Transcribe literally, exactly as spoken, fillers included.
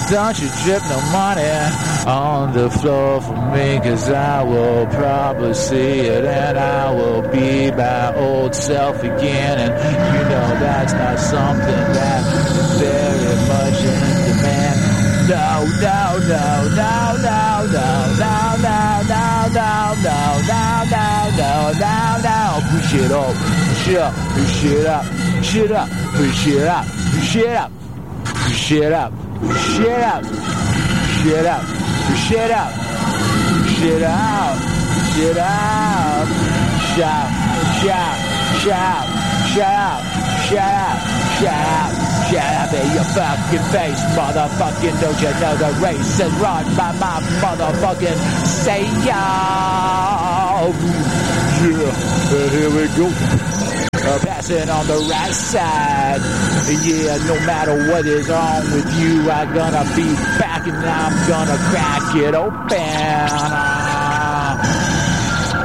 Don't you drip no money on the floor for me, cause I will probably see it and I will be my old self again. And you know that's not something that's very much in demand. No, no, no, no, no, no, no, no, no, no, no, no, no, no, no, no. Push it up, push it up, push it up, push it up, push it up, push it up, push it up, push it up, push it up, push it up, push it out, push it out. Shout, shout, shout, shout, shout, shout, shout up in your fucking face, motherfucking. Don't you know the race is run by my motherfucking say y'all. Yeah, and here we go. Uh, passing on the right side. Yeah, no matter what is wrong with you, I'm gonna be back and I'm gonna crack it open. Uh,